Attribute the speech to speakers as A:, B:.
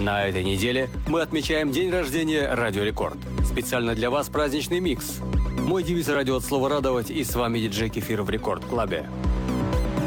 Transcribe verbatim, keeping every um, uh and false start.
A: На этой неделе мы отмечаем день рождения Радио Рекорд. Специально для вас праздничный микс. Мой девиз радио от слова радовать, и с вами диджей Кефир в Рекорд Клабе.